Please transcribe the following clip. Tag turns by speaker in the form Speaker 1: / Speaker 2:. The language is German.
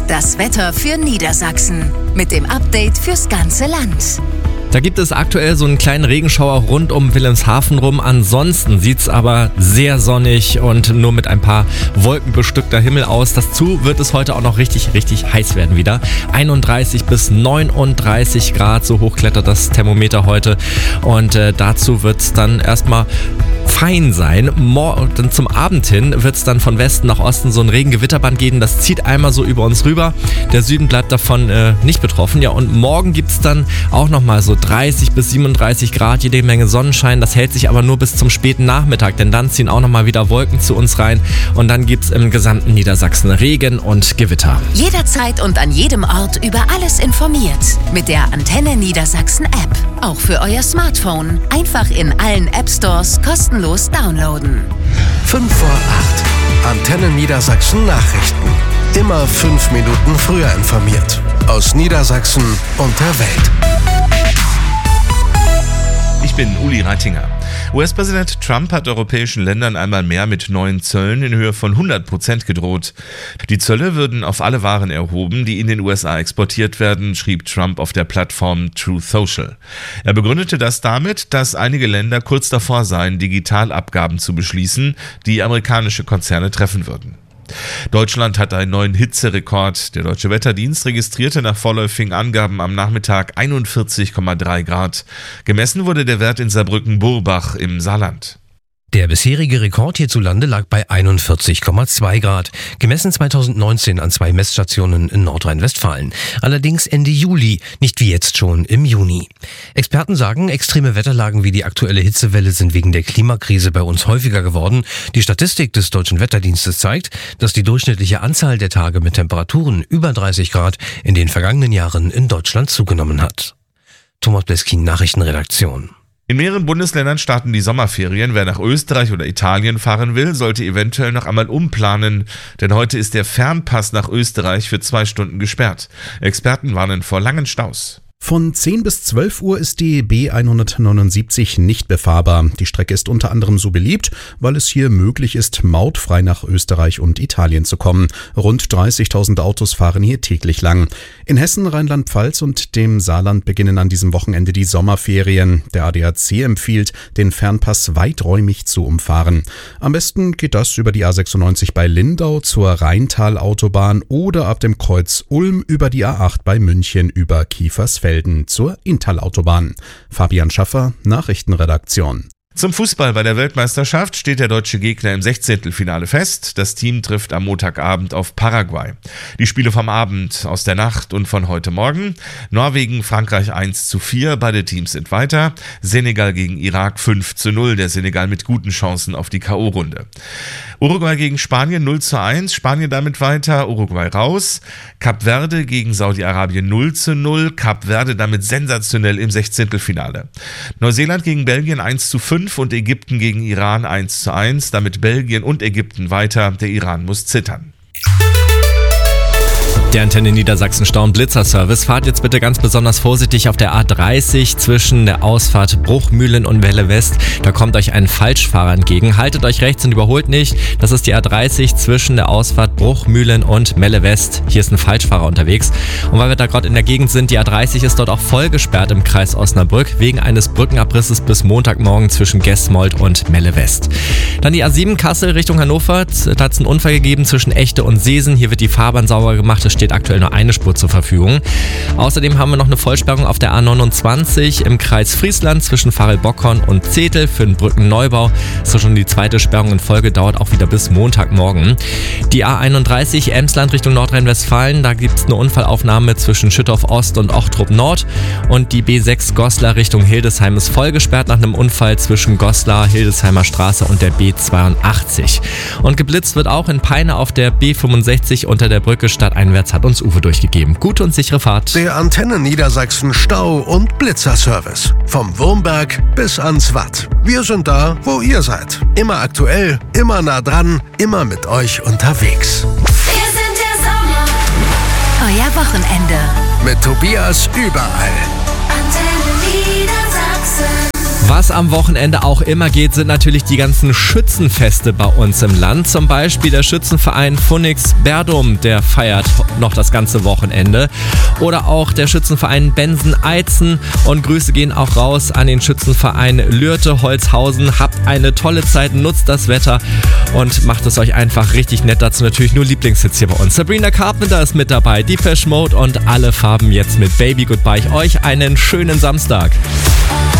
Speaker 1: Das Wetter für Niedersachsen mit dem Update fürs ganze Land.
Speaker 2: Da gibt es aktuell so einen kleinen Regenschauer rund um Wilhelmshaven rum. Ansonsten sieht es aber sehr sonnig und nur mit ein paar Wolken bestückter Himmel aus. Dazu wird es heute auch noch richtig heiß werden wieder. 31 bis 39 Grad, so hoch klettert das Thermometer heute. Und dazu wird es dann erstmal fein sein. Dann zum Abend hin wird es dann von Westen nach Osten so ein Regengewitterband geben. Das zieht einmal so über uns rüber. Der Süden bleibt davon nicht betroffen. Ja, und morgen gibt es dann auch nochmal so 30 bis 37 Grad, jede Menge Sonnenschein. Das hält sich aber nur bis zum späten Nachmittag, denn dann ziehen auch nochmal wieder Wolken zu uns rein. Und dann gibt es im gesamten Niedersachsen Regen und Gewitter.
Speaker 1: Jederzeit und an jedem Ort über alles informiert. Mit der Antenne Niedersachsen App. Auch für euer Smartphone. Einfach in allen App-Stores kostenlos downloaden.
Speaker 3: 5 vor 8. Antenne Niedersachsen Nachrichten. Immer 5 Minuten früher informiert. Aus Niedersachsen und der Welt.
Speaker 4: Ich bin Uli Reitinger. US-Präsident Trump hat europäischen Ländern einmal mehr mit neuen Zöllen in Höhe von 100% gedroht. Die Zölle würden auf alle Waren erhoben, die in den USA exportiert werden, schrieb Trump auf der Plattform Truth Social. Er begründete das damit, dass einige Länder kurz davor seien, Digitalabgaben zu beschließen, die amerikanische Konzerne treffen würden. Deutschland hat einen neuen Hitzerekord. Der Deutsche Wetterdienst registrierte nach vorläufigen Angaben am Nachmittag 41,3 Grad. Gemessen wurde der Wert in Saarbrücken-Burbach im Saarland.
Speaker 5: Der bisherige Rekord hierzulande lag bei 41,2 Grad, gemessen 2019 an 2 Messstationen in Nordrhein-Westfalen. Allerdings Ende Juli, nicht wie jetzt schon im Juni. Experten sagen, extreme Wetterlagen wie die aktuelle Hitzewelle sind wegen der Klimakrise bei uns häufiger geworden. Die Statistik des Deutschen Wetterdienstes zeigt, dass die durchschnittliche Anzahl der Tage mit Temperaturen über 30 Grad in den vergangenen Jahren in Deutschland zugenommen hat. Thomas Bleskin, Nachrichtenredaktion.
Speaker 4: In mehreren Bundesländern starten die Sommerferien. Wer nach Österreich oder Italien fahren will, sollte eventuell noch einmal umplanen, denn heute ist der Fernpass nach Österreich für 2 Stunden gesperrt. Experten warnen vor langen Staus.
Speaker 6: Von 10 bis 12 Uhr ist die B179 nicht befahrbar. Die Strecke ist unter anderem so beliebt, weil es hier möglich ist, mautfrei nach Österreich und Italien zu kommen. Rund 30.000 Autos fahren hier täglich lang. In Hessen, Rheinland-Pfalz und dem Saarland beginnen an diesem Wochenende die Sommerferien. Der ADAC empfiehlt, den Fernpass weiträumig zu umfahren. Am besten geht das über die A96 bei Lindau zur Rheintal-Autobahn oder ab dem Kreuz Ulm über die A8 bei München über Kiefersfelden zur Inntal-Autobahn. Fabian Schaffer, Nachrichtenredaktion.
Speaker 4: Zum Fußball bei der Weltmeisterschaft steht der deutsche Gegner im 16. Finale fest. Das Team trifft am Montagabend auf Paraguay. Die Spiele vom Abend, aus der Nacht und von heute Morgen. Norwegen, Frankreich 1:4, beide Teams sind weiter. Senegal gegen Irak 5:0, der Senegal mit guten Chancen auf die K.O.-Runde. Uruguay gegen Spanien 0:1, Spanien damit weiter, Uruguay raus. Kap Verde gegen Saudi-Arabien 0:0, Kap Verde damit sensationell im 16. Finale. Neuseeland gegen Belgien 1:5 und Ägypten gegen Iran 1:1, damit Belgien und Ägypten weiter, der Iran muss zittern.
Speaker 2: Der Antenne Niedersachsen Stau- und Blitzerservice. Fahrt jetzt bitte ganz besonders vorsichtig auf der A30 zwischen der Ausfahrt Bruchmühlen und Welle West. Da kommt euch ein Falschfahrer entgegen. Haltet euch rechts und überholt nicht. Das ist die A30 zwischen der Ausfahrt Bruchmühlen und Melle West. Hier ist ein Falschfahrer unterwegs. Und weil wir da gerade in der Gegend sind, die A30 ist dort auch voll gesperrt im Kreis Osnabrück wegen eines Brückenabrisses bis Montagmorgen zwischen Gesmold und Melle West. Dann die A7 Kassel Richtung Hannover. Da hat es einen Unfall gegeben zwischen Echte und Seesen. Hier wird die Fahrbahn sauber gemacht. Es steht aktuell nur eine Spur zur Verfügung. Außerdem haben wir noch eine Vollsperrung auf der A29 im Kreis Friesland zwischen Varel-Bockhorn und Zetel für den Brückenneubau. Das ist schon die zweite Sperrung in Folge, dauert auch wieder bis Montagmorgen. Die A31 Emsland Richtung Nordrhein-Westfalen, da gibt es eine Unfallaufnahme zwischen Schüttorf Ost und Ochtrup Nord. Und die B6 Goslar Richtung Hildesheim ist voll gesperrt nach einem Unfall zwischen Goslar, Hildesheimer Straße und der B82. Und geblitzt wird auch in Peine auf der B65 unter der Brücke stadteinwärts, hat uns Uwe durchgegeben. Gute und sichere Fahrt.
Speaker 3: Der Antenne Niedersachsen Stau- und Blitzerservice. Vom Wurmberg bis ans Watt. Wir sind da, wo ihr seid. Immer aktuell, immer nah dran, immer mit euch unterwegs.
Speaker 1: Wir sind der Sommer. Euer Wochenende.
Speaker 3: Mit Tobias überall.
Speaker 1: Antenne Niedersachsen.
Speaker 2: Was am Wochenende auch immer geht, sind natürlich die ganzen Schützenfeste bei uns im Land. Zum Beispiel der Schützenverein Phoenix-Berdum, der feiert noch das ganze Wochenende. Oder auch der Schützenverein Bensen-Eizen. Und Grüße gehen auch raus an den Schützenverein Lürte-Holzhausen. Habt eine tolle Zeit, nutzt das Wetter und macht es euch einfach richtig nett. Dazu natürlich nur Lieblingshits hier bei uns. Sabrina Carpenter ist mit dabei, Depeche Mode und Alle Farben jetzt mit Baby Goodbye. Euch einen schönen Samstag.